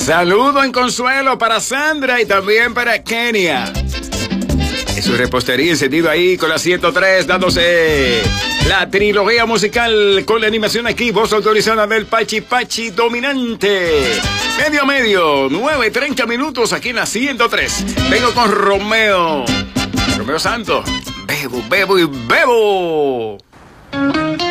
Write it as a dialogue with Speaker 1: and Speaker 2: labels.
Speaker 1: Saludo en consuelo para Sandra y también para Kenia. Y su repostería encendido ahí con la 103, dándose la trilogía musical con la animación aquí. Voz autorizada del Pachi Pachi Dominante. Medio a medio, 9:30 minutos aquí en la 103. Vengo con Romeo Santos. Bebo y bebo.